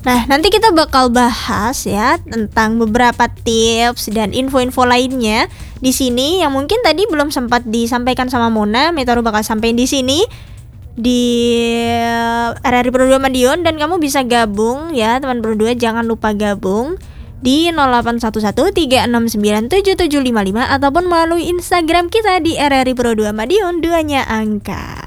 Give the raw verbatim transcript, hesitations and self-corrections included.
Nah, nanti kita bakal bahas ya tentang beberapa tips dan info-info lainnya di sini yang mungkin tadi belum sempat disampaikan sama Mona. Metaru bakal sampaikan di sini di R R I Pro dua Madiun, dan kamu bisa gabung ya teman Pro dua, jangan lupa gabung di nol delapan satu satu tiga enam sembilan tujuh tujuh lima lima ataupun melalui Instagram kita di R R I Pro dua Madiun, duanya angka.